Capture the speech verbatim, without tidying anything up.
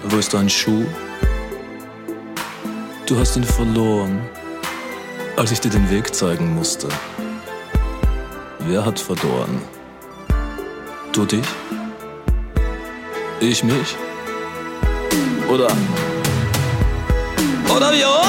Wo ist dein Schuh? Du hast ihn verloren, als ich dir den Weg zeigen musste. Wer hat verloren? Du dich? Ich mich? Oder? Oder wir?